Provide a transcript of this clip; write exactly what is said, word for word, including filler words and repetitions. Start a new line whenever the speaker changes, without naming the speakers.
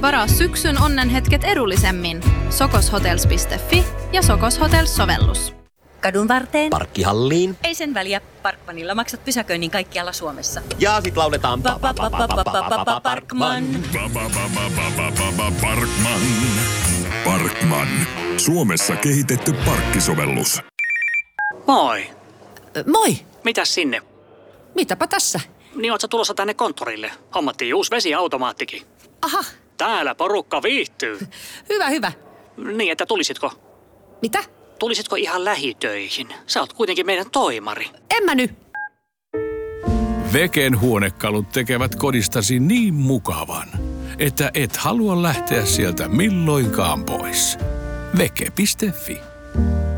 Varaa syksyn onnenhetket edullisemmin. sokos-hotels piste fi ja Sokos Hotels-sovellus.
Kadun varteen.
Parkkihalliin.
Ei sen väliä. Parkmanilla maksat pysäköinnin kaikkialla Suomessa.
Ja sit lauletaan
Parkman.
Parkman. Parkman. Suomessa kehitetty parkkisovellus.
Moi.
Moi!
Mitäs sinne?
Mitäpä tässä?
Niin oot sä tulossa tänne konttorille? Hommattiin uusi vesiautomaattikin.
Aha,
Täällä porukka viihtyy.
hyvä, hyvä.
Niin, että tulisitko?
Mitä?
Tulisitko ihan lähitöihin? Sä oot kuitenkin meidän toimari.
En mä nyt.
Veken huonekalut tekevät kodistasi niin mukavan, että et halua lähteä sieltä milloinkaan pois. Veke piste fi